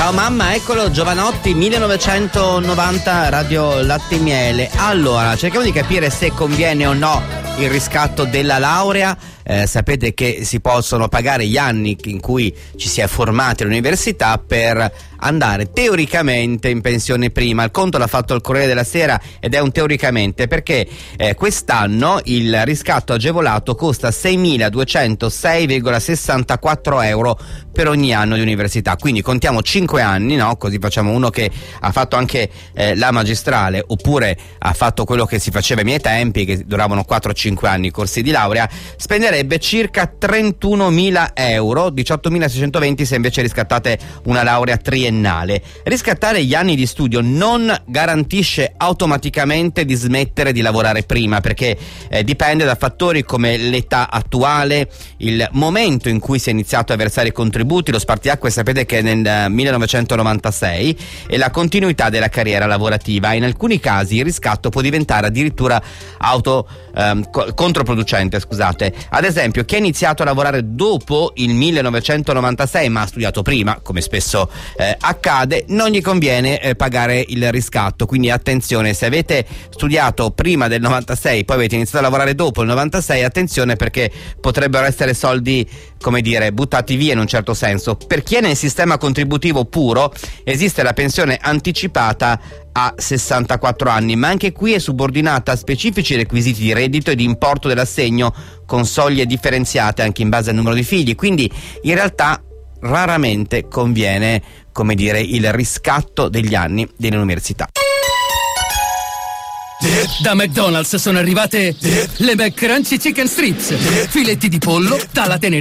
Ciao mamma, eccolo Giovanotti 1990 Radio Latte e Miele. Allora, cerchiamo di capire se conviene o no il riscatto della laurea. Sapete che si possono pagare gli anni in cui ci si è formati all'università per andare teoricamente in pensione prima. Il conto l'ha fatto il Corriere della Sera ed è un teoricamente perché quest'anno il riscatto agevolato costa 6.206,64 euro per ogni anno di università, quindi contiamo 5 anni, no? Così facciamo uno che ha fatto anche la magistrale oppure ha fatto quello che si faceva ai miei tempi, che duravano 4-5 anni i corsi di laurea, spenderebbe circa 31.000 euro, 18.620 se invece riscattate una laurea triennale. Riscattare gli anni di studio non garantisce automaticamente di smettere di lavorare prima, perché dipende da fattori come l'età attuale, il momento in cui si è iniziato a versare i contributi, lo spartiacque sapete che è nel 1996, e la continuità della carriera lavorativa. In alcuni casi il riscatto può diventare addirittura controproducente, scusate. Ad esempio, chi ha iniziato a lavorare dopo il 1996 ma ha studiato prima, come spesso accade, non gli conviene pagare il riscatto. Quindi attenzione, se avete studiato prima del 96 poi avete iniziato a lavorare dopo il 96, attenzione, perché potrebbero essere soldi, come dire, buttati via in un certo senso. Per chi è nel sistema contributivo puro esiste la pensione anticipata a 64 anni, ma anche qui è subordinata a specifici requisiti di reddito e di importo dell'assegno, con soglie differenziate anche in base al numero di figli. Quindi in realtà raramente conviene, come dire, il riscatto degli anni dell'università. Da McDonald's sono arrivate le McCrunchy Chicken Strips, filetti di pollo dalla tenera